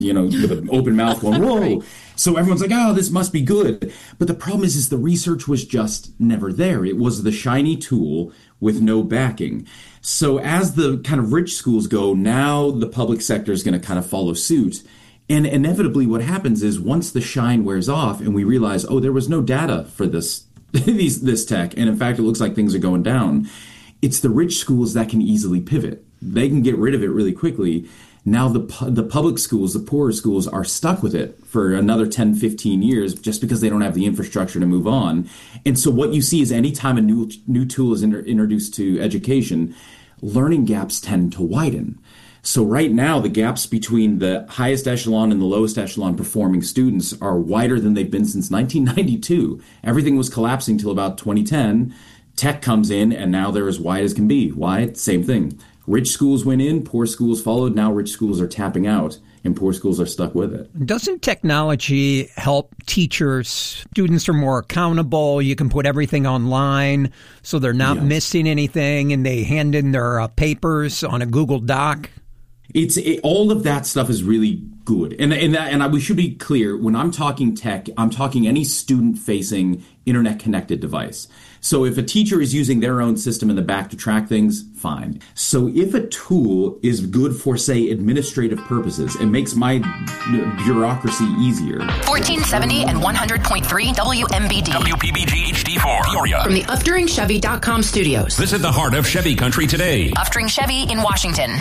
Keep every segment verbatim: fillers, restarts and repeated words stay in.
you know, with an open mouth going, whoa. Right. So everyone's like, oh, this must be good. But the problem is, is the research was just never there. It was the shiny tool with no backing. So as the kind of rich schools go, now the public sector is going to kind of follow suit. And inevitably what happens is once the shine wears off and we realize, oh, there was no data for this, these, this tech. And in fact, it looks like things are going down. It's the rich schools that can easily pivot. They can get rid of it really quickly. Now the the public schools, the poorer schools, are stuck with it for another ten, fifteen years just because they don't have the infrastructure to move on. And so what you see is anytime a new new tool is inter- introduced to education, learning gaps tend to widen. So right now, the gaps between the highest echelon and the lowest echelon performing students are wider than they've been since nineteen ninety-two. Everything was collapsing till about twenty ten. Tech comes in, and now they're as wide as can be. Why? Same thing. Rich schools went in, poor schools followed. Now rich schools are tapping out, and poor schools are stuck with it. Doesn't technology help teachers? Students are more accountable. You can put everything online, so they're not yeah. missing anything, and they hand in their uh, papers on a Google Doc. It's it, all of that stuff is really good, and and that, and I, we should be clear. When I'm talking tech, I'm talking any student-facing internet-connected device. So if a teacher is using their own system in the back to track things, fine. So if a tool is good for, say, administrative purposes, it makes my bureaucracy easier. fourteen seventy and one hundred point three W M B D. W P B G H D four. Peoria. From the Updring Chevy dot com studios. This is the heart of Chevy country today. Updring Chevy in Washington.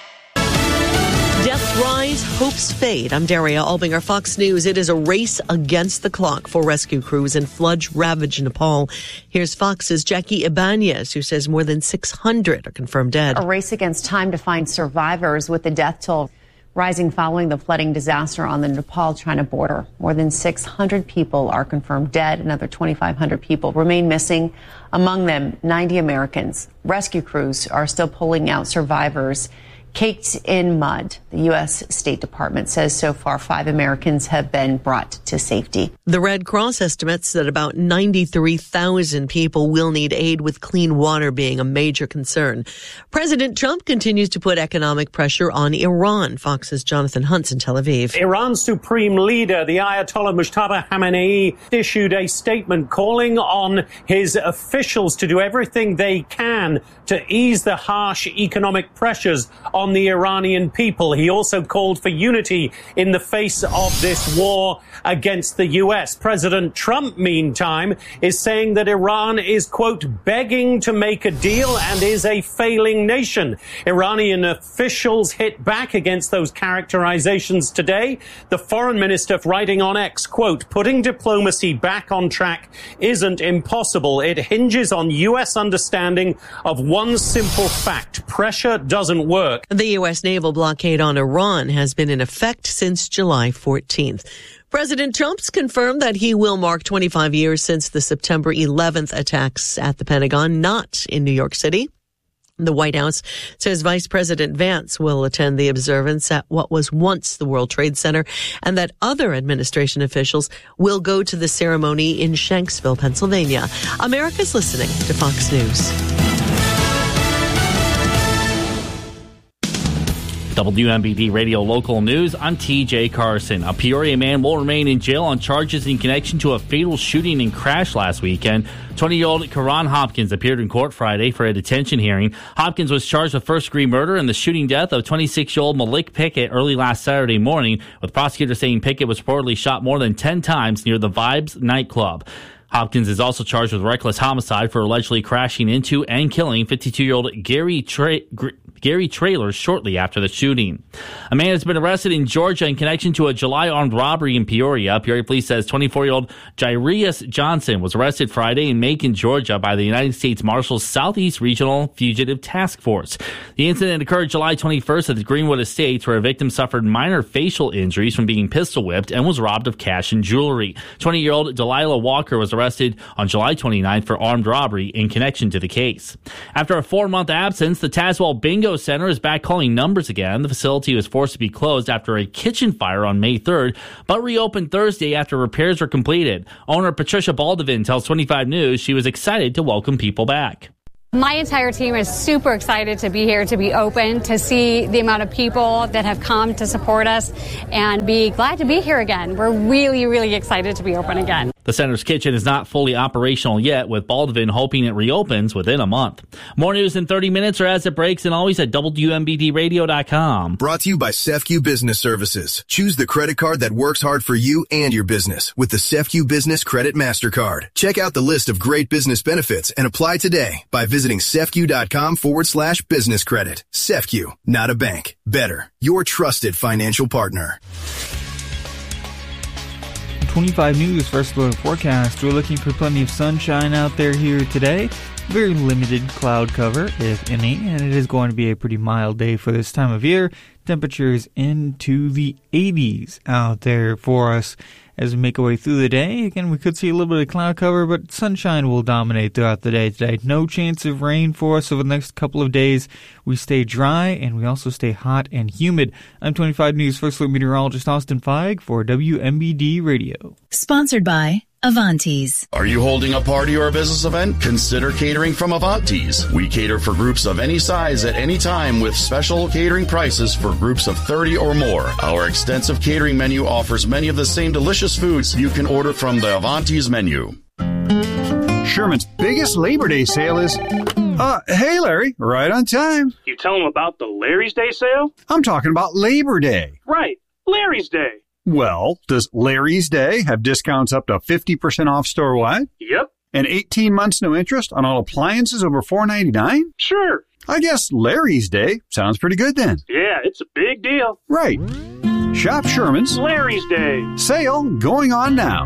Deaths rise, hopes fade. I'm Daria Albinger, Fox News. It is a race against the clock for rescue crews in flood-ravaged Nepal. Here's Fox's Jackie Ibanez, who says more than six hundred are confirmed dead. A race against time to find survivors, with the death toll rising following the flooding disaster on the Nepal-China border. More than six hundred people are confirmed dead. Another twenty-five hundred people remain missing, among them ninety Americans. Rescue crews are still pulling out survivors caked in mud. The U S State Department says so far five Americans have been brought to safety. The Red Cross estimates that about ninety-three thousand people will need aid, with clean water being a major concern. President Trump continues to put economic pressure on Iran. Fox's Jonathan Hunt's in Tel Aviv. Iran's supreme leader, the Ayatollah Mujtaba Khamenei, issued a statement calling on his officials to do everything they can to ease the harsh economic pressures on the Iranian people. He also called for unity in the face of this war against the U S. President Trump, meantime, is saying that Iran is, quote, begging to make a deal and is a failing nation. Iranian officials hit back against those characterizations today. The foreign minister writing on X, quote, putting diplomacy back on track isn't impossible. It hinges on U S understanding of one simple fact: pressure doesn't work. The U S naval blockade on Iran has been in effect since July fourteenth. President Trump's confirmed that he will mark twenty-five years since the September eleventh attacks at the Pentagon, not in New York City. The White House says Vice President Vance will attend the observance at what was once the World Trade Center, and that other administration officials will go to the ceremony in Shanksville, Pennsylvania. America's listening to Fox News. W M B D Radio Local News, I'm T J Carson. A Peoria man will remain in jail on charges in connection to a fatal shooting and crash last weekend. twenty-year-old Karan Hopkins appeared in court Friday for a detention hearing. Hopkins was charged with first-degree murder in the shooting death of twenty-six-year-old Malik Pickett early last Saturday morning, with prosecutors saying Pickett was reportedly shot more than ten times near the Vibes nightclub. Hopkins is also charged with reckless homicide for allegedly crashing into and killing fifty-two-year-old Gary Tra- Gary Traylor shortly after the shooting. A man has been arrested in Georgia in connection to a July armed robbery in Peoria. Peoria police says twenty-four-year-old Jairus Johnson was arrested Friday in Macon, Georgia by the United States Marshals Southeast Regional Fugitive Task Force. The incident occurred July twenty-first at the Greenwood Estates, where a victim suffered minor facial injuries from being pistol whipped and was robbed of cash and jewelry. twenty-year-old Delilah Walker was arrested on July twenty-ninth for armed robbery in connection to the case. After a four-month absence, the Tazewell Bingo Center is back calling numbers again. The facility was forced to be closed after a kitchen fire on May third, but reopened Thursday after repairs were completed. Owner Patricia Baldovin tells twenty-five News she was excited to welcome people back. My entire team is super excited to be here, to be open, to see the amount of people that have come to support us, and be glad to be here again. We're really, really excited to be open again. The center's kitchen is not fully operational yet, with Baldwin hoping it reopens within a month. More news in thirty minutes or as it breaks, and always at W M B D radio dot com. Brought to you by C E F C U Business Services. Choose the credit card that works hard for you and your business with the C E F C U Business Credit MasterCard. Check out the list of great business benefits and apply today by visiting cefcu.com forward slash business credit. C E F C U, not a bank. Better, your trusted financial partner. twenty-five News first look forecast. We're looking for plenty of sunshine out there here today. Very limited cloud cover, if any, and it is going to be a pretty mild day for this time of year. Temperatures into the eighties out there for us as we make our way through the day. Again, we could see a little bit of cloud cover, but sunshine will dominate throughout the day today. No chance of rain for us over the next couple of days. We stay dry, and we also stay hot and humid. I'm twenty-five News First Look meteorologist Austin Feig for W M B D Radio. Sponsored by Avantis. Are you holding a party or a business event? Consider catering from Avantis. We cater for groups of any size at any time with special catering prices for groups of thirty or more. Our extensive catering menu offers many of the same delicious foods you can order from the Avantis menu. Sherman's biggest Labor Day sale is... Uh, hey, Larry, right on time. You tell them about the Larry's Day sale? I'm talking about Labor Day. Right, Larry's Day. Well, does Larry's Day have discounts up to fifty percent off store-wide? Yep. And eighteen months no interest on all appliances over four ninety-nine? Sure. I guess Larry's Day sounds pretty good then. Yeah, it's a big deal. Right. Shop Sherman's Larry's Day sale going on now.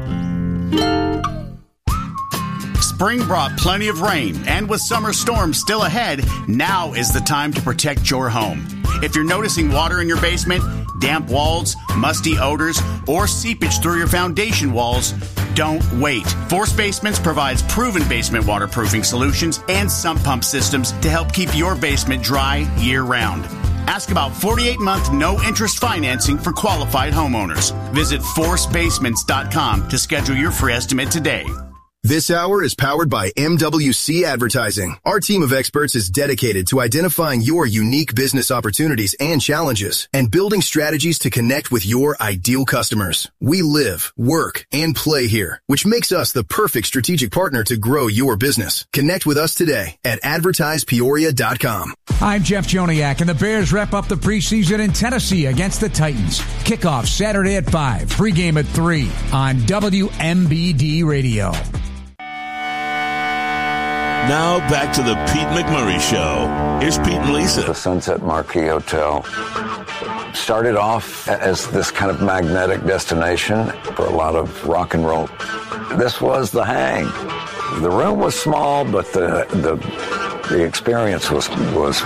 Spring brought plenty of rain, and with summer storms still ahead, now is the time to protect your home. If you're noticing water in your basement, damp walls, musty odors, or seepage through your foundation walls, don't wait. Force Basements provides proven basement waterproofing solutions and sump pump systems to help keep your basement dry year-round. Ask about forty-eight month no-interest financing for qualified homeowners. Visit force basements dot com to schedule your free estimate today. This hour is powered by M W C Advertising. Our team of experts is dedicated to identifying your unique business opportunities and challenges and building strategies to connect with your ideal customers. We live, work, and play here, which makes us the perfect strategic partner to grow your business. Connect with us today at advertise peoria dot com. I'm Jeff Joniak, and the Bears wrap up the preseason in Tennessee against the Titans. Kickoff Saturday at five, pregame at three on W M B D Radio. Now back to the Pete McMurray Show. Here's Pete and Lisa. The Sunset Marquis Hotel started off as this kind of magnetic destination for a lot of rock and roll. This was the hang. The room was small, but the the the experience was was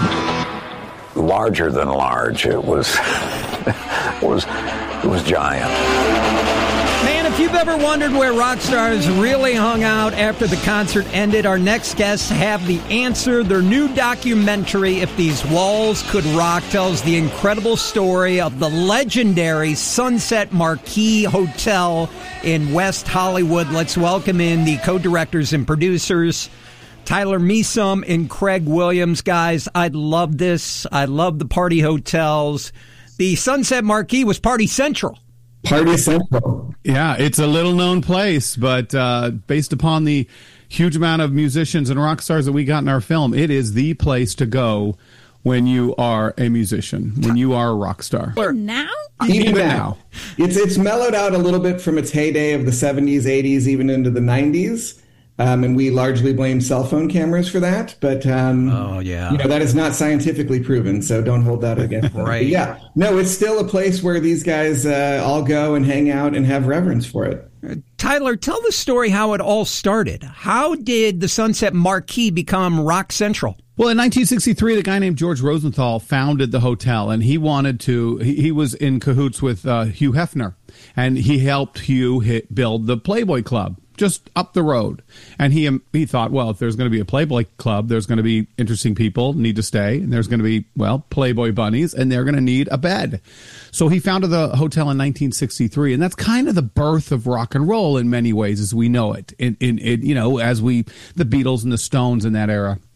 larger than large. It was it was it was giant. Man, if you've ever wondered where rock stars really hung out after the concert ended, our next guests have the answer. Their new documentary, If These Walls Could Rock, tells the incredible story of the legendary Sunset Marquis Hotel in West Hollywood. Let's welcome in the co-directors and producers, Tyler Measom and Craig Williams. Guys, I love this. I love the party hotels. The Sunset Marquis was Party Central. Party Central. Yeah, it's a little-known place, but uh, based upon the huge amount of musicians and rock stars that we got in our film, it is the place to go when you are a musician, when you are a rock star. Now? Even, Even now. now. It's, it's mellowed out a little bit from its heyday of the seventies, eighties, even into the nineties. Um, and we largely blame cell phone cameras for that. But, um, oh, yeah. you know, that is not scientifically proven, so don't hold that against them. Right. But yeah. No, it's still a place where these guys uh, all go and hang out and have reverence for it. Tyler, tell the story how it all started. How did the Sunset Marquis become Rock Central? Well, in nineteen sixty-three, the guy named George Rosenthal founded the hotel, and he wanted to, he, he was in cahoots with uh, Hugh Hefner, and he helped Hugh hit, build the Playboy Club just up the road. And he he thought, well, if there's going to be a Playboy Club, there's going to be interesting people need to stay, and there's going to be, well, Playboy bunnies, and they're going to need a bed. So he founded the hotel in nineteen sixty-three, and that's kind of the birth of rock and roll in many ways as we know it. In, in, in you know, as we, the Beatles and the Stones in that era.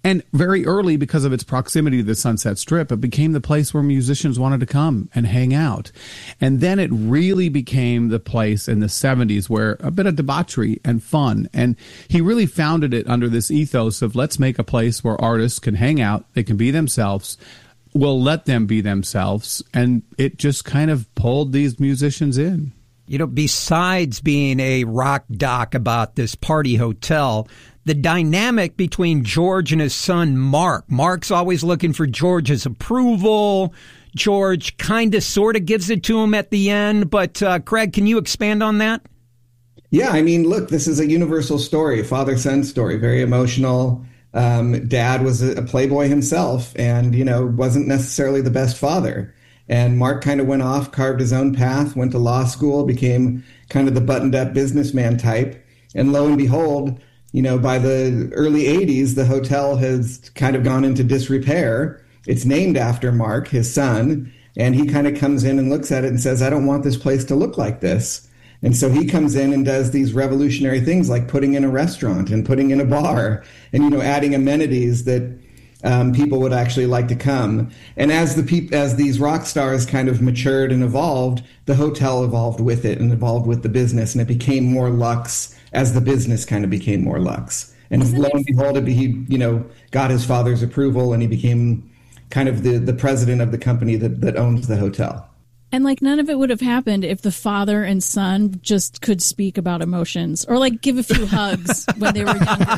And very early, because of its proximity to the Sunset Strip, it became the place where musicians wanted to come and hang out. And then it really became the place in the seventies where a bit of debauchery and fun. And he really founded it under this ethos of let's make a place where artists can hang out, they can be themselves, we'll let them be themselves. And it just kind of pulled these musicians in. You know, besides being a rock doc about this party hotel, the dynamic between George and his son, Mark. Mark's always looking for George's approval. George kind of sort of gives it to him at the end. But, uh, Craig, can you expand on that? Yeah, I mean, look, this is a universal story, father-son story, very emotional. Um, Dad was a, a playboy himself and, you know, wasn't necessarily the best father. And Mark kind of went off, carved his own path, went to law school, became kind of the buttoned-up businessman type. And lo and behold, you know, by the early eighties, the hotel has kind of gone into disrepair. It's named after Mark, his son, and he kind of comes in and looks at it and says, I don't want this place to look like this. And so he comes in and does these revolutionary things like putting in a restaurant and putting in a bar and, you know, adding amenities that um, people would actually like to come. And as the peop- as these rock stars kind of matured and evolved, the hotel evolved with it and evolved with the business, and it became more luxe as the business kind of became more luxe. And Isn't lo and behold, he, you know, got his father's approval and he became kind of the, the president of the company that, that owns the hotel. And like none of it would have happened if the father and son just could speak about emotions or like give a few hugs when they were younger.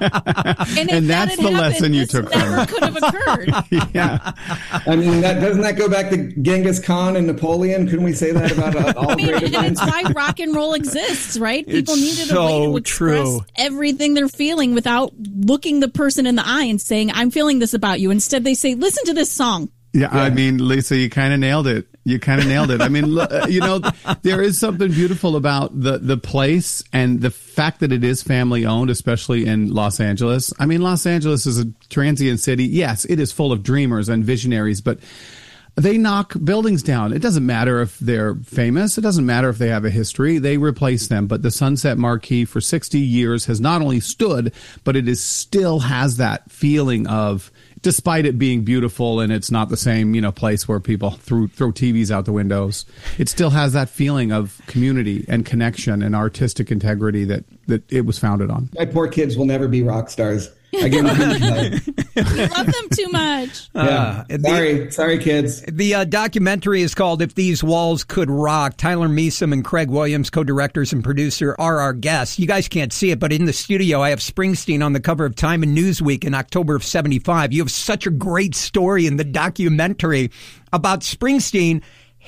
And, and that that's the happened, lesson you took from never it. could have occurred. Yeah. I mean, that, doesn't that go back to Genghis Khan and Napoleon? Couldn't we say that about all I mean, great and events? it's why rock and roll exists, right? People It's needed so a way to express true. everything they're feeling without looking the person in the eye and saying, I'm feeling this about you. Instead, they say, listen to this song. Yeah, I mean, Lisa, you kind of nailed it. You kind of nailed it. I mean, l- you know, there is something beautiful about the, the place and the fact that it is family owned, especially in Los Angeles. I mean, Los Angeles is a transient city. Yes, it is full of dreamers and visionaries, but they knock buildings down. It doesn't matter if they're famous. It doesn't matter if they have a history. They replace them. But the Sunset Marquis for sixty years has not only stood, but it is still has that feeling of, despite it being beautiful and it's not the same, you know, place where people throw, throw T Vs out the windows, it still has that feeling of community and connection and artistic integrity that, that it was founded on. My poor kids will never be rock stars. I give them We love them too much. Yeah. Uh, sorry. the, sorry, kids. The uh, documentary is called If These Walls Could Rock. Tyler Measom and Craig Williams, co-directors and producer, are our guests. You guys can't see it, but in the studio, I have Springsteen on the cover of Time and Newsweek in October of seventy-five. You have such a great story in the documentary about Springsteen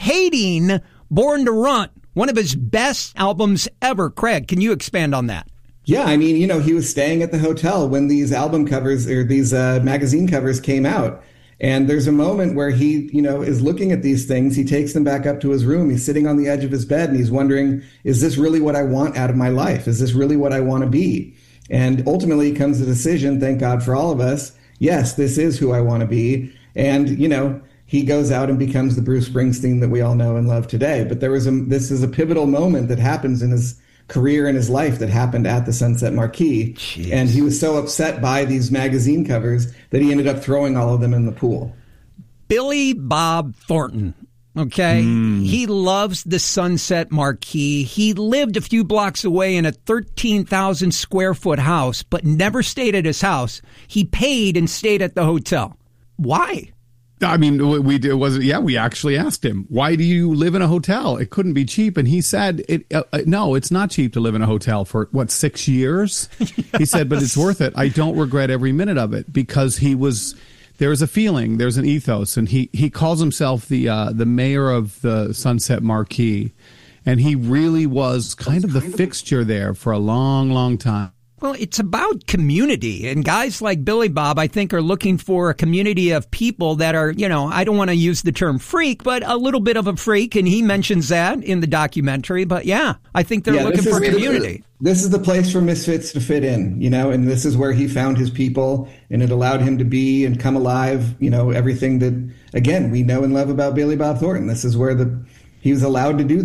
hating Born to Run, one of his best albums ever. Craig, can you expand on that? Yeah, I mean, you know, he was staying at the hotel when these album covers or these uh, magazine covers came out. And there's a moment where he, you know, is looking at these things. He takes them back up to his room. He's sitting on the edge of his bed and he's wondering, is this really what I want out of my life? Is this really what I want to be? And ultimately comes the decision, thank God for all of us, yes, this is who I want to be. And, you know, he goes out and becomes the Bruce Springsteen that we all know and love today. But there was a, this is a pivotal moment that happens in his career in his life that happened at the Sunset Marquis. Jeez. And he was so upset by these magazine covers that he ended up throwing all of them in the pool. Billy Bob Thornton. Okay. Mm. He loves the Sunset Marquis. He lived a few blocks away in a thirteen thousand square foot house, but never stayed at his house. He paid and stayed at the hotel. Why? I mean, we did, was it? Yeah, we actually asked him, why do you live in a hotel? It couldn't be cheap. And he said, "It uh, no, it's not cheap to live in a hotel for, what, six years? Yes. He said, but it's worth it. I don't regret every minute of it because he was, there's a feeling, there's an ethos. And he, he calls himself the uh, the mayor of the Sunset Marquis. And he really was kind of the fixture there for a long, long time. Well, it's about community, and guys like Billy Bob, I think, are looking for a community of people that are, you know, I don't want to use the term freak, but a little bit of a freak, and he mentions that in the documentary. But yeah, I think they're yeah, looking for is, community. This is the place for misfits to fit in, you know, and this is where he found his people, and it allowed him to be and come alive, you know, everything that, again, we know and love about Billy Bob Thornton. This is where the he was allowed to do that.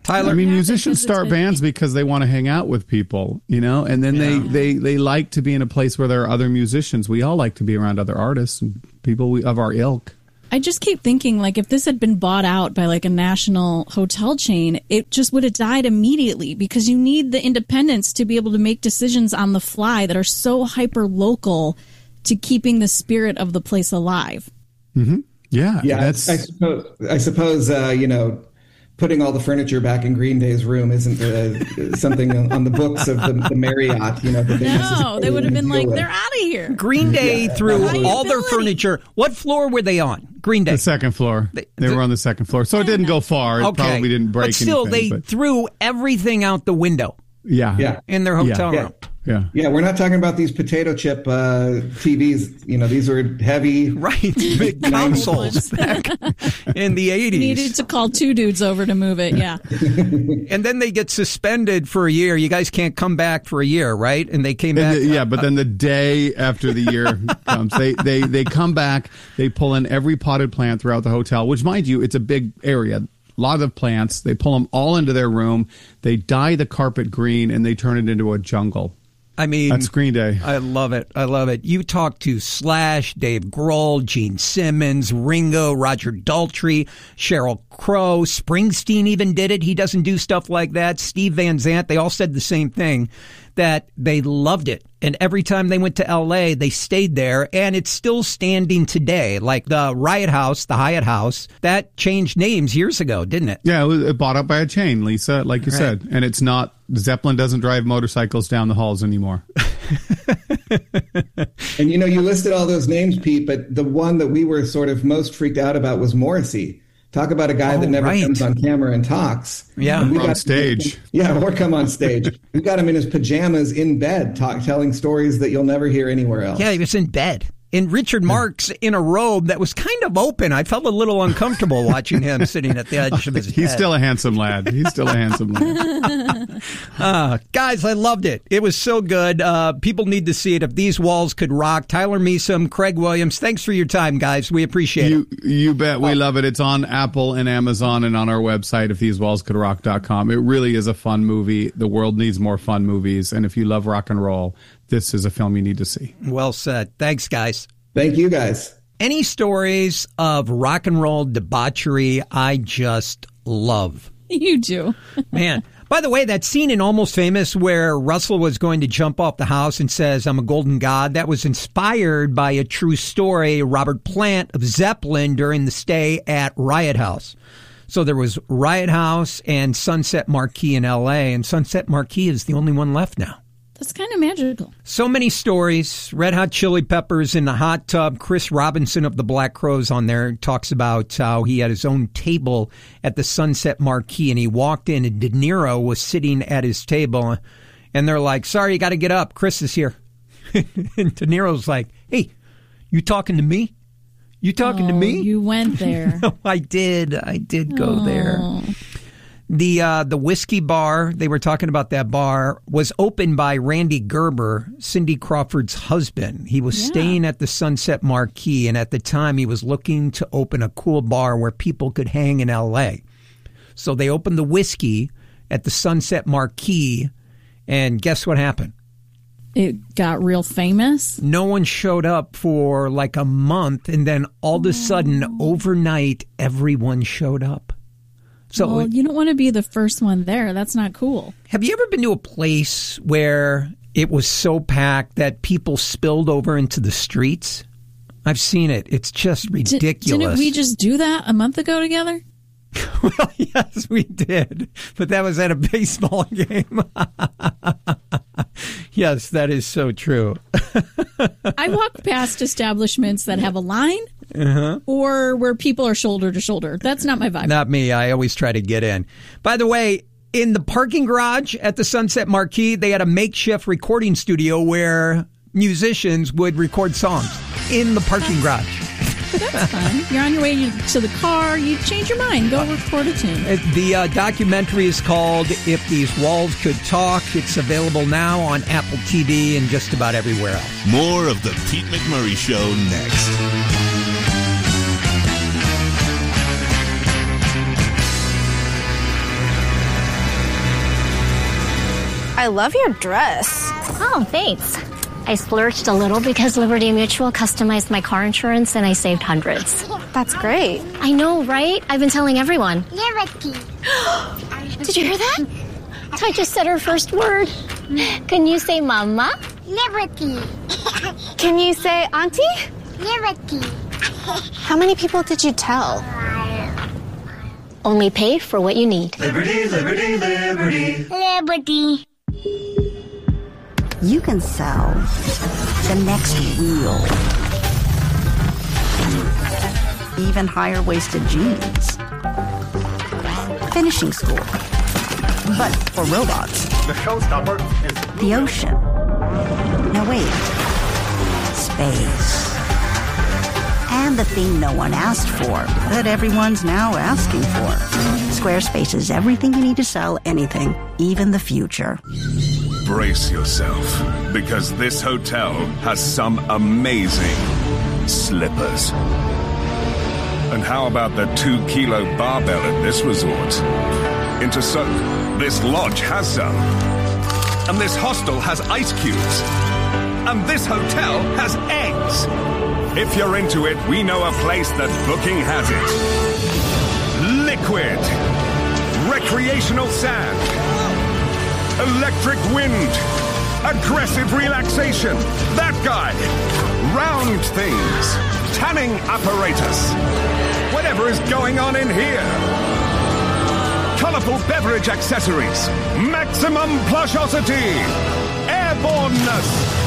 Tyler? I mean, Yeah, musicians because start it's been- bands because they want to hang out with people, you know, and then they, they, they like to be in a place where there are other musicians. We all like to be around other artists and people we, of our ilk. I just keep thinking, like, if this had been bought out by, like, a national hotel chain, it just would have died immediately because you need the independence to be able to make decisions on the fly that are so hyper-local to keeping the spirit of the place alive. Mm-hmm. Yeah, Yeah, that's I suppose, I suppose uh, you know, putting all the furniture back in Green Day's room isn't uh, something on, on the books of the, the Marriott, you know. That they No, they would have been like, with. they're out of here. Green Day Yeah. threw Liability. all their furniture. What floor were they on? Green Day. the second floor. They, they were on the second floor, so it didn't go far. It Okay. probably didn't break But still, anything. they but threw everything out the window yeah, Yeah. in their hotel Yeah. room. yeah. Yeah, we're not talking about these potato chip uh, T Vs. You know, these were heavy, right? Big consoles back in the eighties. Needed to call two dudes over to move it. Yeah. And then they get suspended for a year. You guys can't come back for a year, right? And they came And back. the- yeah, but then the day after the year comes, they, they, they come back, they pull in every potted plant throughout the hotel, which, mind you, it's a big area. A lot of plants. They pull them all into their room. They dye the carpet green, and they turn it into a jungle. I mean, That's Green Day. I love it. I love it. You talked to Slash, Dave Grohl, Gene Simmons, Ringo, Roger Daltrey, Sheryl Crow, Springsteen even did it. He doesn't do stuff like that. Steve Van Zandt, they all said the same thing, that they loved it. And every time they went to L A, they stayed there, and it's still standing today. Like the Riot House, the Hyatt House, that changed names years ago, didn't it? Yeah, it was bought up by a chain, Lisa, like you Right. said. And it's not, Zeppelin doesn't drive motorcycles down the halls anymore. and you know, you listed all those names, Pete, but the one that we were sort of most freaked out about was Morrissey. Talk about a guy Oh, that never right. comes on camera and talks. Yeah. And we Or on got- stage. Yeah, or come on stage. We got him in his pajamas in bed, talk, telling stories that you'll never hear anywhere else. Yeah, he was in bed. And Richard Marx in a robe that was kind of open. I felt a little uncomfortable watching him sitting at the edge of his He's bed. still a handsome lad. He's still a handsome lad. Uh, guys, I loved it. It was so good. Uh, people need to see it. If These Walls Could Rock. Tyler Measom, Craig Williams, thanks for your time, guys. We appreciate You it. you bet. We love it. It's on Apple and Amazon and on our website, if these walls could rock dot com. It really is a fun movie. The world needs more fun movies. And if you love rock and roll, this is a film you need to see. Well said. Thanks, guys. Thank you, guys. Any stories of rock and roll debauchery I just love. You do. Man. By the way, that scene in Almost Famous where Russell was going to jump off the house and says, I'm a golden god, that was inspired by a true story, Robert Plant of Zeppelin during the stay at Riot House. So there was Riot House and Sunset Marquee in L A, and Sunset Marquee is the only one left now. That's kind of magical. So many stories. Red Hot Chili Peppers in the hot tub. Chris Robinson of the Black Crowes on there talks about how he had his own table at the Sunset Marquee, and he walked in and De Niro was sitting at his table, and they're like, sorry, you got to get up. Chris is here. And De Niro's like, hey, you talking to me? You talking oh, to me? You went there. No, I did. I did go oh. there. The uh, the whiskey bar, they were talking about that bar, was opened by Randy Gerber, Cindy Crawford's husband. He was Yeah. staying at the Sunset Marquee, and at the time he was looking to open a cool bar where people could hang in L A. So they opened the whiskey at the Sunset Marquee, and guess what happened? It got real famous. No one showed up for like a month, and then all of a sudden, overnight, everyone showed up. So well, you don't want to be the first one there. That's not cool. have you ever been to a place where it was so packed that people spilled over into the streets? I've seen it. It's just ridiculous. Did, didn't we just do that a month ago together? Well, yes, we did. But that was at a baseball game. Yes, that is so true. I walk past establishments that have a line Uh-huh. or where people are shoulder to shoulder. That's not my vibe. Not me. I always try to get in. By the way, in the parking garage at the Sunset Marquee, they had a makeshift recording studio where musicians would record songs in the parking garage. That's fun. You're on your way to the car. You change your mind. Go record a tune. Uh, The uh, documentary is called If These Walls Could Talk. It's available now on Apple T V and just about everywhere else. More of the Pete McMurray Show next. I love your dress. Oh, thanks. I splurged a little because Liberty Mutual customized my car insurance and I saved hundreds. That's great. I know, right? I've been telling everyone. Liberty. Did you hear that? I just said her first word. Can you say mama? Liberty. Can you say auntie? Liberty. How many people did you tell? Only pay for what you need. Liberty, liberty, liberty. Liberty. You can sell the next wheel. Even higher waisted jeans. Finishing school. But for robots. The showstopper is the ocean. No, wait. Space. And the thing no one asked for, that everyone's now asking for. Squarespace is everything you need to sell anything, even the future. Brace yourself, because this hotel has some amazing slippers. And how about the two-kilo barbell at this resort? Into soak, this lodge has some. And this hostel has ice cubes. And this hotel has eggs. If you're into it, we know a place that Booking has it. Liquid. Recreational sand. Electric wind. Aggressive relaxation. That guy. Round things. Tanning apparatus. Whatever is going on in here. Colorful beverage accessories. Maximum plushosity. Airborneness.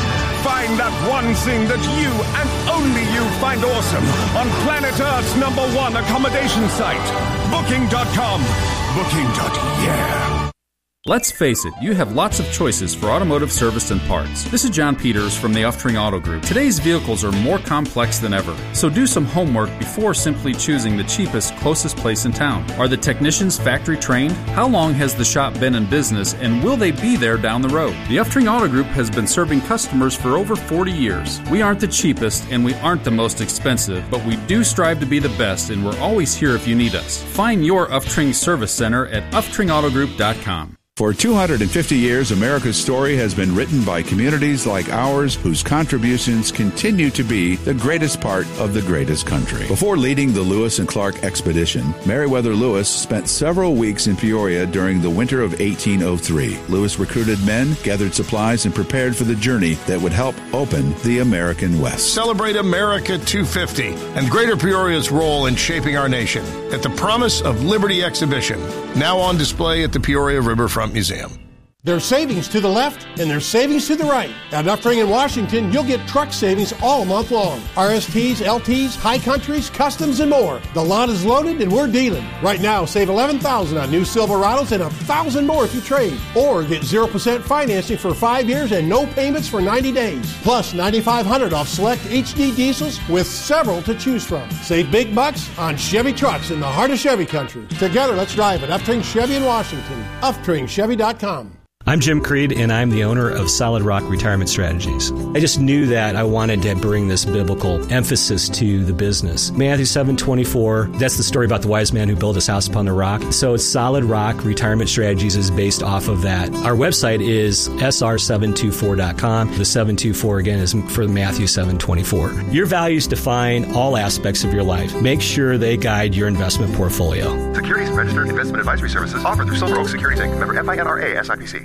Find that one thing that you and only you find awesome on planet Earth's number one accommodation site, booking dot com. Booking. Yeah. Let's face it, you have lots of choices for automotive service and parts. This is John Peters from the Uftring Auto Group. Today's vehicles are more complex than ever, so do some homework before simply choosing the cheapest, closest place in town. Are the technicians factory trained? How long has the shop been in business, and will they be there down the road? The Uftring Auto Group has been serving customers for over forty years. We aren't the cheapest, and we aren't the most expensive, but we do strive to be the best, and we're always here if you need us. Find your Uftring Service Center at uftring auto group dot com. For two hundred fifty years, America's story has been written by communities like ours whose contributions continue to be the greatest part of the greatest country. Before leading the Lewis and Clark expedition, Meriwether Lewis spent several weeks in Peoria during the winter of eighteen oh three. Lewis recruited men, gathered supplies, and prepared for the journey that would help open the American West. Celebrate America two fifty and Greater Peoria's role in shaping our nation at the Promise of Liberty exhibition, now on display at the Peoria Riverfront Museum. There's savings to the left and there's savings to the right. At Uftring in Washington, you'll get truck savings all month long. R S Ts, L Ts, high countries, customs, and more. The lot is loaded and we're dealing. Right now, save eleven thousand dollars on new Silverados and one thousand dollars more if you trade. Or get zero percent financing for five years and no payments for ninety days. Plus nine thousand five hundred dollars off select H D diesels with several to choose from. Save big bucks on Chevy trucks in the heart of Chevy country. Together, let's drive at Uftring Chevy in Washington. uftring chevy dot com. I'm Jim Creed, and I'm the owner of Solid Rock Retirement Strategies. I just knew that I wanted to bring this biblical emphasis to the business. Matthew seven twenty-four, that's the story about the wise man who built his house upon the rock. So it's Solid Rock Retirement Strategies is based off of that. Our website is S R seven twenty-four dot com. The seven twenty-four, again, is for Matthew seven twenty-four. Your values define all aspects of your life. Make sure they guide your investment portfolio. Securities Registered Investment Advisory Services offered through Silver Oak Securities Incorporated. Member F I N R A S I P C.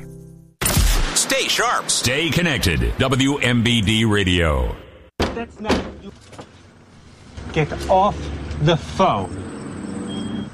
Stay sharp. Stay connected. W M B D Radio. That's not... Get off the phone.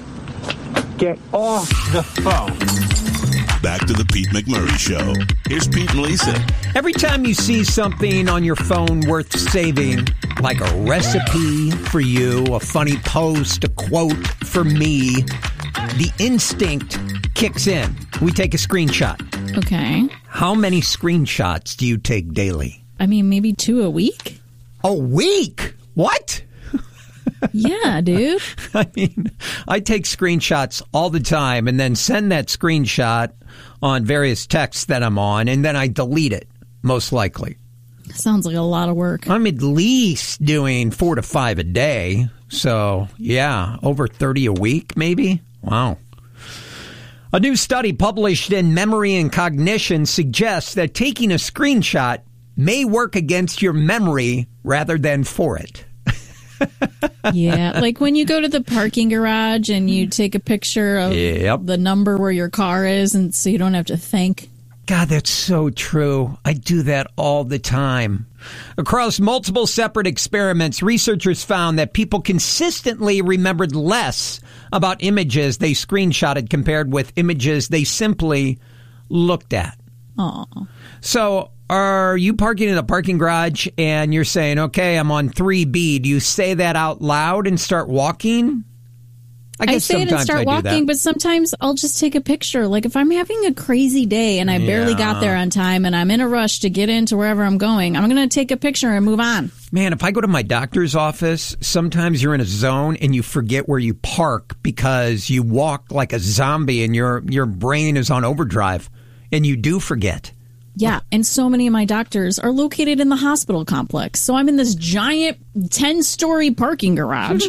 Get off the phone. Back to the Pete McMurray Show. Here's Pete and Lisa. Every time you see something on your phone worth saving, like a recipe for you, a funny post, a quote for me, the instinct kicks in. We take a screenshot. Okay. How many screenshots do you take daily? I mean, maybe two a week. A week? What? Yeah, dude. I mean, I take screenshots all the time and then send that screenshot on various texts that I'm on, and then I delete it, most likely. Sounds like a lot of work. I'm at least doing four to five a day. So, yeah, over thirty a week, maybe. Wow. A new study published in Memory and Cognition suggests that taking a screenshot may work against your memory rather than for it. Yeah, like when you go to the parking garage and you take a picture of yep. the number where your car is, and so you don't have to think. God, that's so true. I do that all the time. Across multiple separate experiments, researchers found that people consistently remembered less about images they screenshotted compared with images they simply looked at. Aww. So, are you parking in a parking garage and you're saying, okay, I'm on three B. Do you say that out loud and start walking? I guess I say it and start I walking, but sometimes I'll just take a picture. Like if I'm having a crazy day and I yeah. barely got there on time and I'm in a rush to get into wherever I'm going, I'm going to take a picture and move on. Man, if I go to my doctor's office, sometimes you're in a zone and you forget where you park because you walk like a zombie and your your brain is on overdrive and you do forget. Yeah, and so many of my doctors are located in the hospital complex. So I'm in this giant ten-story parking garage.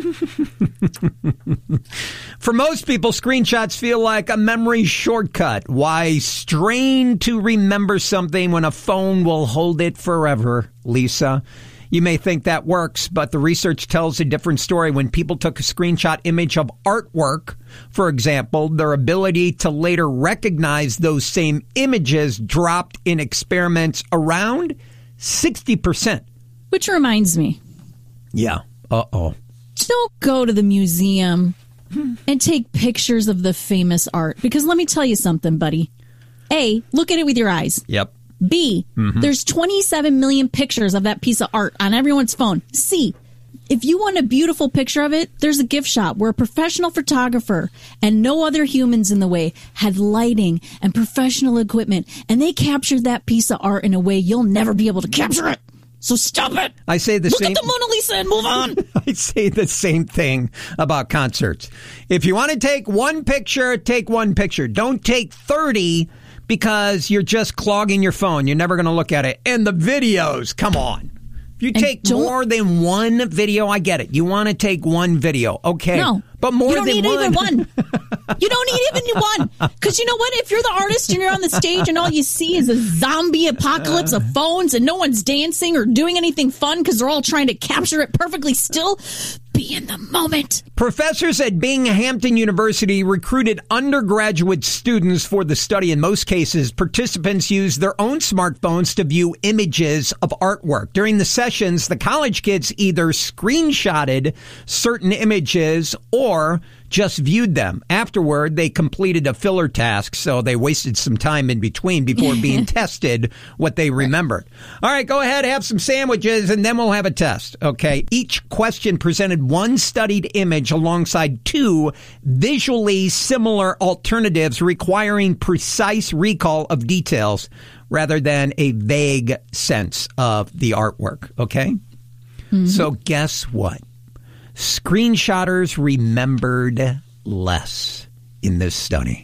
For most people, screenshots feel like a memory shortcut. Why strain to remember something when a phone will hold it forever, Lisa? You may think that works, but the research tells a different story. When people took a screenshot image of artwork, for example, their ability to later recognize those same images dropped in experiments around sixty percent. Which reminds me. Yeah. Uh-oh. Don't go to the museum and take pictures of the famous art. Because let me tell you something, buddy. A, look at it with your eyes. Yep. B, mm-hmm. there's twenty-seven million pictures of that piece of art on everyone's phone. C, if you want a beautiful picture of it, there's a gift shop where a professional photographer and no other humans in the way had lighting and professional equipment, and they captured that piece of art in a way you'll never be able to capture it. So stop it. I say the Look same. Look at the Mona Lisa and move on. I say the same thing about concerts. If you want to take one picture, take one picture. Don't take thirty. Because you're just clogging your phone. You're never going to look at it. And the videos, come on. If you take more than one video, I get it. You want to take one video. Okay. No. But more you don't than need one. even one. You don't need even one. Because you know what? If you're the artist and you're on the stage and all you see is a zombie apocalypse of phones and no one's dancing or doing anything fun because they're all trying to capture it perfectly still, be in the moment. Professors at Binghamton University recruited undergraduate students for the study. In most cases, participants used their own smartphones to view images of artwork. During the sessions, the college kids either screenshotted certain images or Or just viewed them. Afterward, they completed a filler task, so they wasted some time in between before being tested what they remembered. All right, go ahead, have some sandwiches, and then we'll have a test. Okay, each question presented one studied image alongside two visually similar alternatives requiring precise recall of details rather than a vague sense of the artwork. Okay? Mm-hmm. So guess what? Screenshotters remembered less in this study.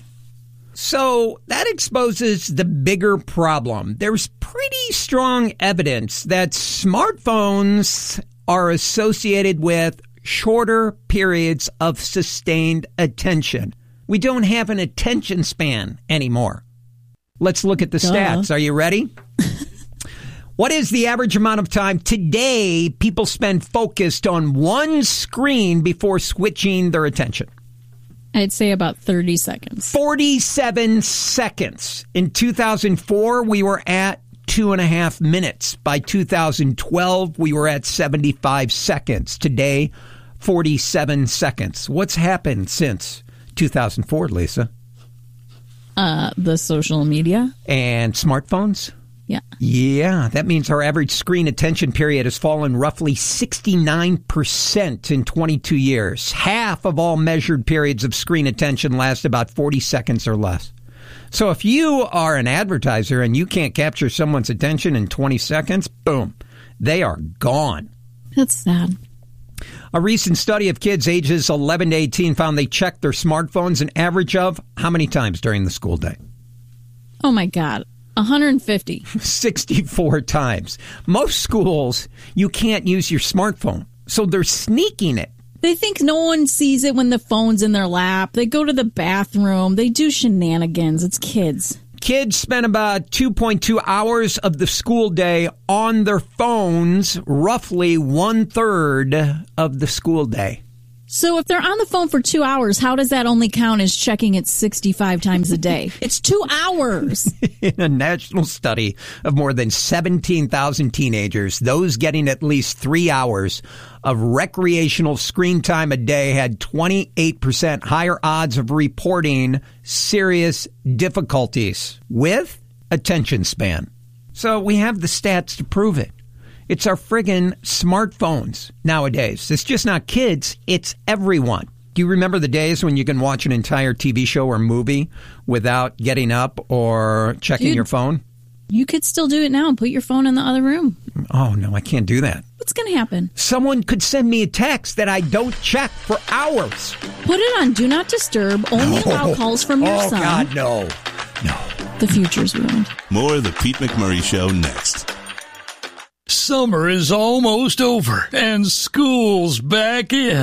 So that exposes the bigger problem. There's pretty strong evidence that smartphones are associated with shorter periods of sustained attention. We don't have an attention span anymore. Let's look at the Duh. stats. Are you ready? What is the average amount of time today people spend focused on one screen before switching their attention? I'd say about thirty seconds. forty-seven seconds. In two thousand four, we were at two and a half minutes. By two thousand twelve, we were at seventy-five seconds. Today, forty-seven seconds. What's happened since two thousand four, Lisa? Uh, the social media. And smartphones? Yeah. Yeah, that means our average screen attention period has fallen roughly sixty-nine percent in twenty-two years. Half of all measured periods of screen attention last about forty seconds or less. So if you are an advertiser and you can't capture someone's attention in twenty seconds, boom, they are gone. That's sad. A recent study of kids ages eleven to eighteen found they checked their smartphones an average of how many times during the school day? Oh, my God. one hundred fifty. sixty-four times. Most schools, you can't use your smartphone, so they're sneaking it. They think no one sees it when the phone's in their lap. They go to the bathroom. They do shenanigans. It's kids. Kids spend about two point two hours of the school day on their phones, roughly one-third of the school day. So if they're on the phone for two hours, how does that only count as checking it sixty-five times a day? It's two hours. In a national study of more than seventeen thousand teenagers, those getting at least three hours of recreational screen time a day had twenty-eight percent higher odds of reporting serious difficulties with attention span. So we have the stats to prove it. It's our friggin' smartphones nowadays. It's just not kids, it's everyone. Do you remember the days when you can watch an entire T V show or movie without getting up or checking Dude, your phone? You could still do it now and put your phone in the other room. Oh, no, I can't do that. What's going to happen? Someone could send me a text that I don't check for hours. Put it on Do Not Disturb. Only No. allow calls from your Oh, son. God, no. No. The future's ruined. More of the Pete McMurray Show next. Summer is almost over, and school's back in.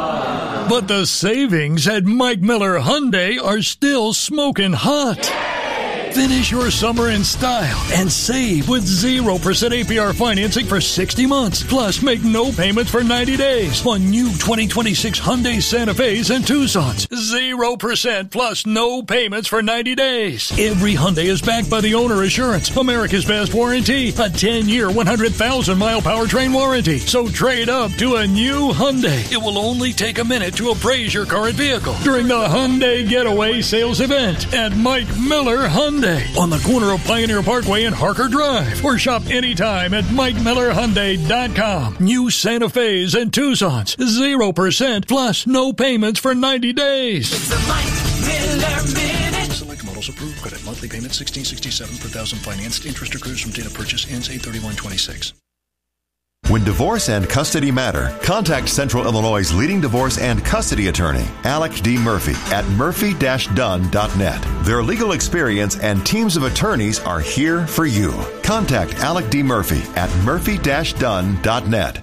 But the savings at Mike Miller Hyundai are still smoking hot. Finish your summer in style and save with zero percent A P R financing for sixty months. Plus, make no payments for ninety days on new twenty twenty-six Hyundai Santa Fe's and Tucson's. zero percent plus no payments for ninety days. Every Hyundai is backed by the Owner Assurance, America's best warranty, a ten-year, one hundred thousand mile powertrain warranty. So trade up to a new Hyundai. It will only take a minute to appraise your current vehicle during the Hyundai Getaway Sales Event at Mike Miller Hyundai on the corner of Pioneer Parkway and Harker Drive, or shop anytime at mike miller hyundai dot com. New Santa Fe's and Tucson's, zero percent plus no payments for ninety days. It's a Mike Miller Minute. Select models approved. Credit monthly payment sixteen sixty-seven per thousand financed. Interest accrues from date of purchase. Ends eight thirty-one twenty-six. When divorce and custody matter, contact Central Illinois' leading divorce and custody attorney, Alec D. Murphy, at murphy dash dunn dot net. Their legal experience and teams of attorneys are here for you. Contact Alec D. Murphy at murphy dash dunn dot net.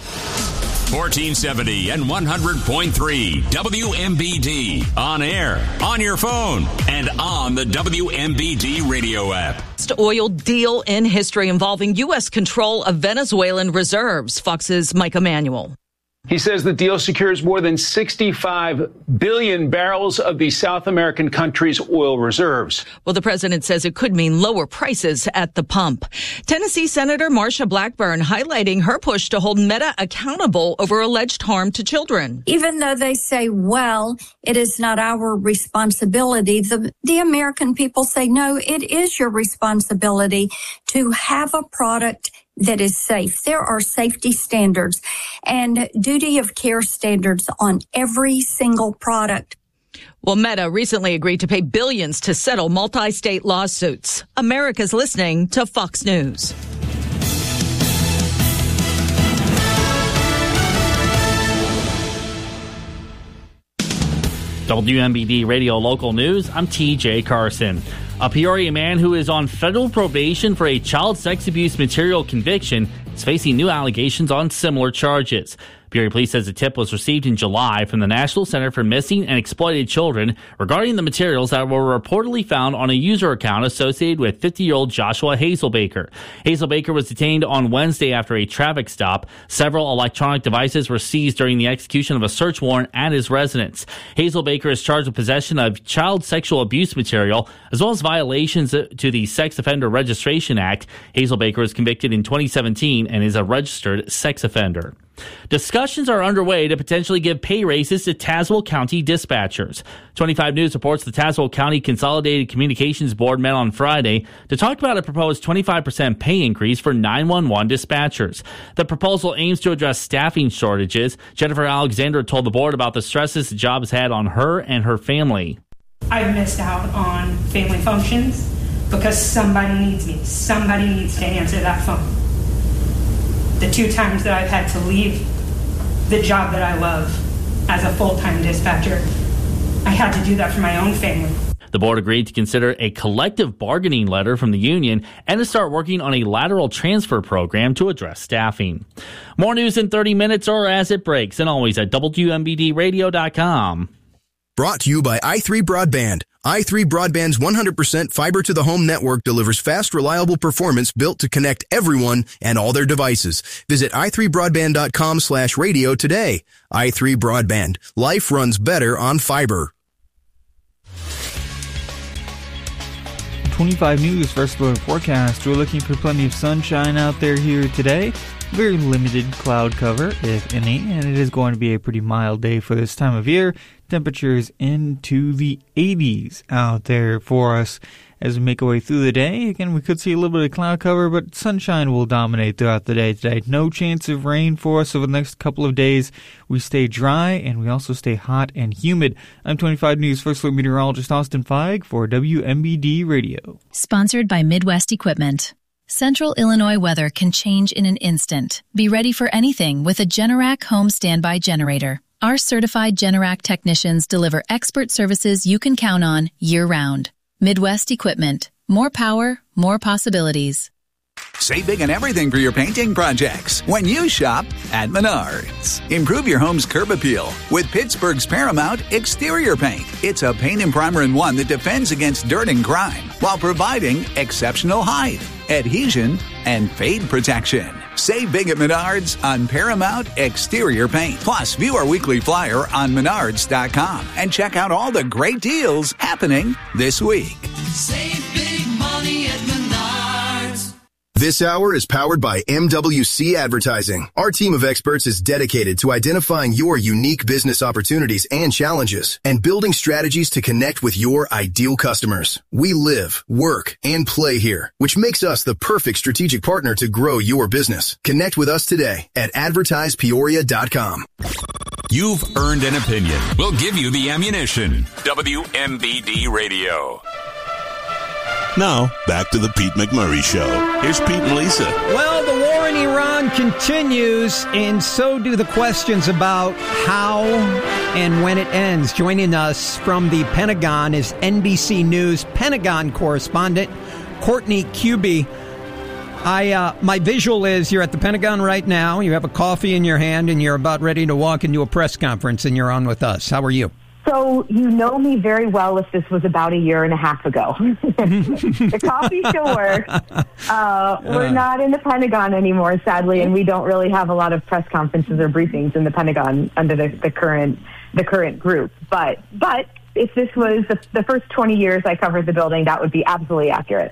fourteen seventy and one hundred point three W M B D. On air, on your phone, and on the W M B D radio app. Oil deal in history involving U S control of Venezuelan reserves. Fox's Mike Emanuel. He says the deal secures more than sixty-five billion barrels of the South American country's oil reserves. Well, the president says it could mean lower prices at the pump. Tennessee Senator Marsha Blackburn highlighting her push to hold Meta accountable over alleged harm to children. Even though they say, well, it is not our responsibility, the, the American people say, no, it is your responsibility to have a product that is safe. There are safety standards and duty of care standards on every single product. Well, Meta recently agreed to pay billions to settle multi-state lawsuits. America's listening to Fox News. W M B D Radio Local News, I'm T J Carson. A Peoria man who is on federal probation for a child sex abuse material conviction is facing new allegations on similar charges. Peoria Police says a tip was received in July from the National Center for Missing and Exploited Children regarding the materials that were reportedly found on a user account associated with fifty-year-old Joshua Hazelbaker. Hazelbaker was detained on Wednesday after a traffic stop. Several electronic devices were seized during the execution of a search warrant at his residence. Hazelbaker is charged with possession of child sexual abuse material, as well as violations to the Sex Offender Registration Act. Hazelbaker was convicted in twenty seventeen and is a registered sex offender. Discussions are underway to potentially give pay raises to Tazewell County dispatchers. twenty-five News reports the Tazewell County Consolidated Communications Board met on Friday to talk about a proposed twenty-five percent pay increase for nine one one dispatchers. The proposal aims to address staffing shortages. Jennifer Alexander told the board about the stresses the job has had on her and her family. I've missed out on family functions because somebody needs me. Somebody needs to answer that phone. The two times that I've had to leave the job that I love as a full-time dispatcher, I had to do that for my own family. The board agreed to consider a collective bargaining letter from the union and to start working on a lateral transfer program to address staffing. More news in thirty minutes or as it breaks, and always at W M B D radio dot com. Brought to you by i three Broadband. i three Broadband's one hundred percent fiber-to-the-home network delivers fast, reliable performance built to connect everyone and all their devices. Visit i three broadband dot com slash radio today. i three Broadband. Life runs better on fiber. twenty-five News First Alert Forecast. We're looking for plenty of sunshine out there here today. Very limited cloud cover, if any, and it is going to be a pretty mild day for this time of year. Temperatures into the eighties out there for us as we make our way through the day. Again, we could see a little bit of cloud cover, but sunshine will dominate throughout the day today. No chance of rain for us over the next couple of days. We stay dry, and we also stay hot and humid. I'm twenty-five News First Alert Meteorologist Austin Feig for W M B D Radio. Sponsored by Midwest Equipment. Central Illinois weather can change in an instant. Be ready for anything with a Generac home standby generator. Our certified Generac technicians deliver expert services you can count on year-round. Midwest Equipment. More power, more possibilities. Save big on everything for your painting projects when you shop at Menards. Improve your home's curb appeal with Pittsburgh's Paramount Exterior Paint. It's a paint and primer in one that defends against dirt and grime while providing exceptional height, adhesion, and fade protection. Save big at Menards on Paramount Exterior Paint. Plus, view our weekly flyer on menards dot com and check out all the great deals happening this week. Save big money at Menards. This hour is powered by M W C Advertising. Our team of experts is dedicated to identifying your unique business opportunities and challenges and building strategies to connect with your ideal customers. We live, work, and play here, which makes us the perfect strategic partner to grow your business. Connect with us today at advertise peoria dot com. You've earned an opinion. We'll give you the ammunition. W M B D Radio. Now, back to the Pete McMurray Show. Here's Pete and Lisa. Well, the war in Iran continues, and so do the questions about how and when it ends. Joining us from the Pentagon is N B C News Pentagon correspondent Courtney Kube. I, uh, my visual is you're at the Pentagon right now, you have a coffee in your hand, and you're about ready to walk into a press conference, and you're on with us. How are you? So you know me very well if this was about a year and a half ago. The coffee still works. Uh, we're not in the Pentagon anymore, sadly, and we don't really have a lot of press conferences or briefings in the Pentagon under the, the current the current group. But but if this was the, the first twenty years I covered the building, that would be absolutely accurate.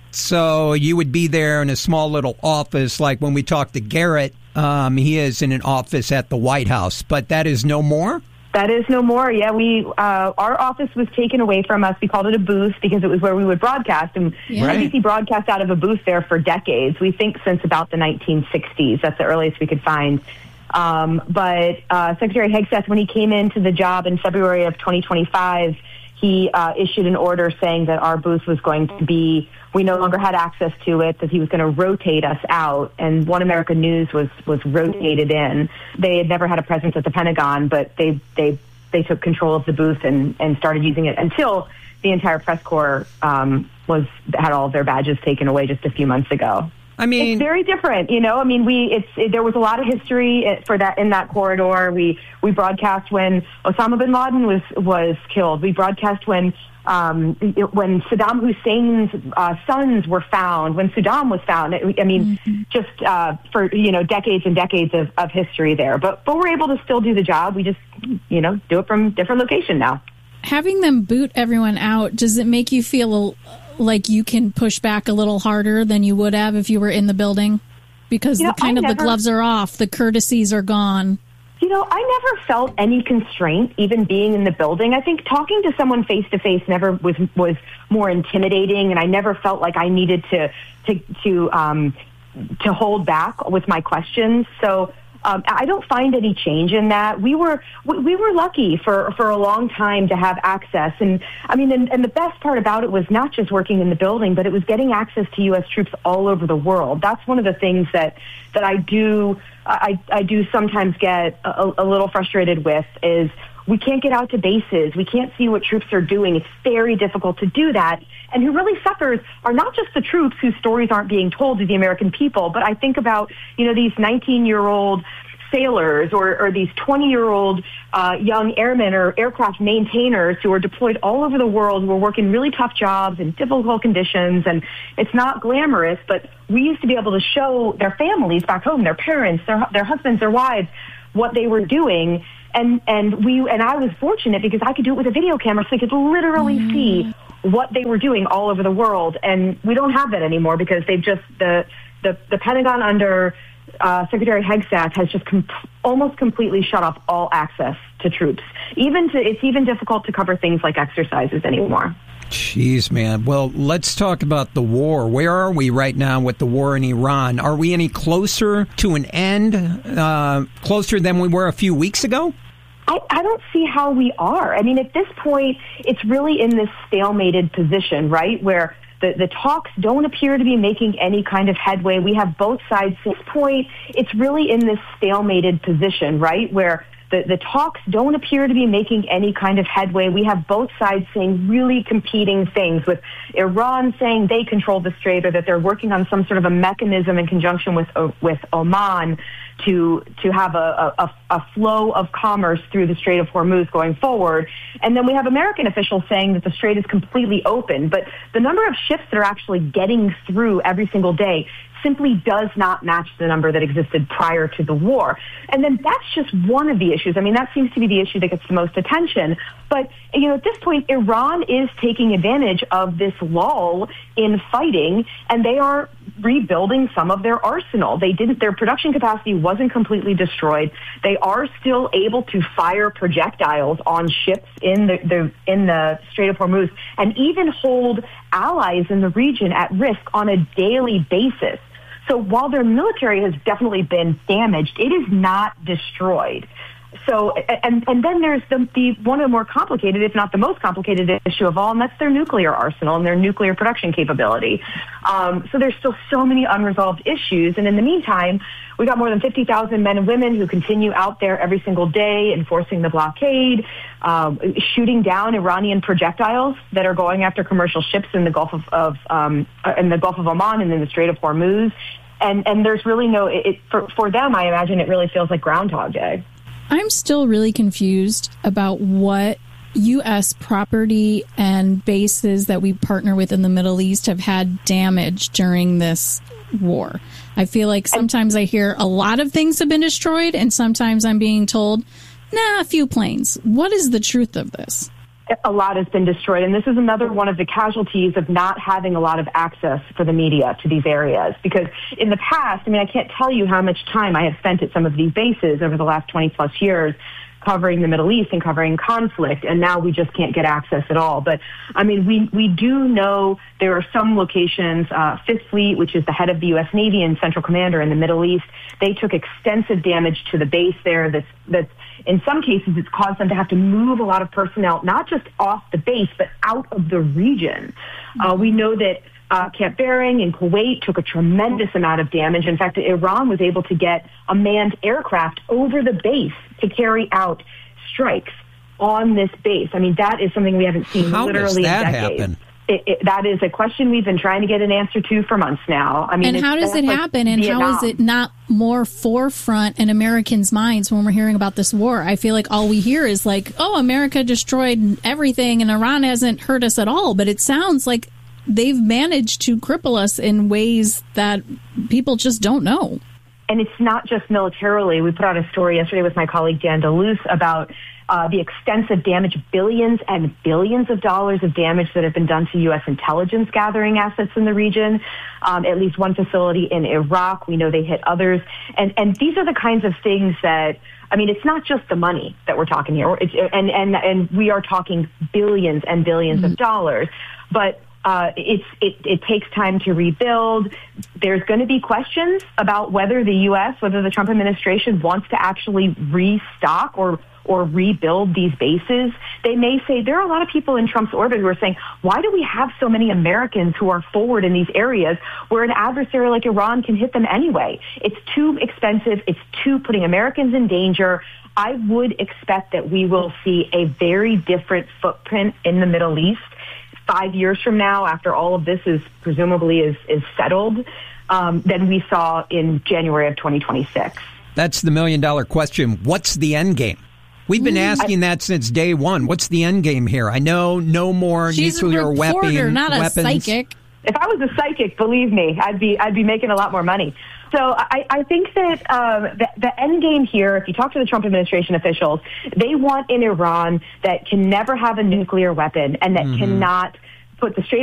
So you would be there in a small little office, like when we talked to Garrett, um, he is in an office at the White House, but that is no more? That is no more. Yeah, we uh, our office was taken away from us. We called it a booth because it was where we would broadcast, and Yeah. N B C broadcast out of a booth there for decades. We think since about the nineteen sixties. That's the earliest we could find. Um, but uh, Secretary Hegseth, when he came into the job in February of twenty twenty-five, he uh, issued an order saying that our booth was going to be, we no longer had access to it, that he was going to rotate us out, and One America News was, was rotated in. They had never had a presence at the Pentagon, but they they, they took control of the booth and, and started using it until the entire press corps um, was had all of their badges taken away just a few months ago. I mean, it's very different, you know. I mean, we it's it, there was a lot of history for that in that corridor. We we broadcast when Osama bin Laden was was killed. We broadcast when um, when Saddam Hussein's uh, sons were found. When Saddam was found. I mean, mm-hmm. just uh, for you know decades and decades of, of history there. But but we're able to still do the job. We just you know do it from different location now. Having them boot everyone out, does it make you feel a like you can push back a little harder than you would have if you were in the building? Because You know, the kind I of never- the gloves are off, the courtesies are gone. You know, I never felt any constraint even being in the building. I think talking to someone face to face never was was more intimidating, and I never felt like I needed to to to um, to hold back with my questions. So um, I don't find any change in that. We were we, we were lucky for for a long time to have access, and I mean, and, and the best part about it was not just working in the building, but it was getting access to U S troops all over the world. That's one of the things that that I do. I, I do sometimes get a, a little frustrated with is we can't get out to bases. We can't see what troops are doing. It's very difficult to do that. And who really suffers are not just the troops whose stories aren't being told to the American people, but I think about, you know, these nineteen-year-old sailors or, or these twenty-year-old uh, young airmen or aircraft maintainers who are deployed all over the world, who are working really tough jobs in difficult conditions. And it's not glamorous, but we used to be able to show their families back home, their parents, their, their husbands, their wives, what they were doing. And, and we, and I was fortunate because I could do it with a video camera, so I could literally mm. see what they were doing all over the world. And we don't have that anymore because they've just, the, the, the Pentagon under uh, Secretary Hegseth has just com- almost completely shut off all access to troops. Even to, it's even difficult to cover things like exercises anymore. Jeez, man. Well, let's talk about the war. Where are we right now with the war in Iran? Are we any closer to an end, uh, closer than we were a few weeks ago? I, I don't see how we are. I mean, at this point, it's really in this stalemated position, right, where the, the talks don't appear to be making any kind of headway. We have both sides. At this point, it's really in this stalemated position, right, where the, the talks don't appear to be making any kind of headway. We have both sides saying really competing things, with Iran saying they control the strait or that they're working on some sort of a mechanism in conjunction with uh, with Oman to to have a, a, a flow of commerce through the Strait of Hormuz going forward. And then we have American officials saying that the strait is completely open. But the number of ships that are actually getting through every single day simply does not match the number that existed prior to the war. And then that's just one of the issues. I mean, that seems to be the issue that gets the most attention. But, you know, at this point, Iran is taking advantage of this lull in fighting, and they are rebuilding some of their arsenal. They didn't, their production capacity wasn't completely destroyed. They are still able to fire projectiles on ships in the, the in the Strait of Hormuz and even hold allies in the region at risk on a daily basis. So while their military has definitely been damaged, it is not destroyed. So, and, and then there's the, the one of the more complicated, if not the most complicated issue of all, and that's their nuclear arsenal and their nuclear production capability. Um, so there's still so many unresolved issues. And in the meantime, we got more than fifty thousand men and women who continue out there every single day enforcing the blockade, um, shooting down Iranian projectiles that are going after commercial ships in the Gulf of, of um, in the Gulf of Oman and in the Strait of Hormuz. And and there's really no, it, it, for, for them, I imagine it really feels like Groundhog Day. I'm still really confused about what U S property and bases that we partner with in the Middle East have had damage during this war. I feel like sometimes I hear a lot of things have been destroyed, and sometimes I'm being told, nah, a few planes. What is the truth of this? A lot has been destroyed, and this is another one of the casualties of not having a lot of access for the media to these areas. Because in the past, I mean, I can't tell you how much time I have spent at some of these bases over the last twenty plus years covering the Middle East and covering conflict, and now we just can't get access at all. But, I mean, we, we do know there are some locations, uh, Fifth Fleet, which is the head of the U S Navy and Central Commander in the Middle East, they took extensive damage to the base there that's, that's in some cases, it's caused them to have to move a lot of personnel, not just off the base, but out of the region. Uh, we know that uh, Camp Bering in Kuwait took a tremendous amount of damage. In fact, Iran was able to get a manned aircraft over the base to carry out strikes on this base. I mean, that is something we haven't seen How literally does that in decades. Happen? It, it, that is a question we've been trying to get an answer to for months now. I mean, and how does it like happen? And Vietnam. how is it not more forefront in Americans' minds when we're hearing about this war? I feel like all we hear is like, oh, America destroyed everything and Iran hasn't hurt us at all. But it sounds like they've managed to cripple us in ways that people just don't know. And it's not just militarily. We put out a story yesterday with my colleague Dan DeLuce about uh, the extensive damage, billions and billions of dollars of damage that have been done to U S intelligence gathering assets in the region. Um, at least one facility in Iraq. We know they hit others. And, and these are the kinds of things that, I mean, it's not just the money that we're talking here. It's, and, and, and we are talking billions and billions mm-hmm. of dollars. But Uh, it's, it, it takes time to rebuild. There's going to be questions about whether the U S, whether the Trump administration wants to actually restock or or rebuild these bases. They may say, there are a lot of people in Trump's orbit who are saying, why do we have so many Americans who are forward in these areas where an adversary like Iran can hit them anyway? It's too expensive. It's too putting Americans in danger. I would expect that we will see a very different footprint in the Middle East five years from now, after all of this is presumably is, is settled, um, than we saw in January of twenty twenty-six. That's the million dollar question. What's the end game? We've been asking that since day one. What's the end game here? I know no more She's nuclear a reporter, weapon, not a weapons. psychic. If I was a psychic, believe me, I'd be I'd be making a lot more money. So I, I think that um, the, the end game here, if you talk to the Trump administration officials, they want an Iran that can never have a nuclear weapon and that mm-hmm. cannot put the straight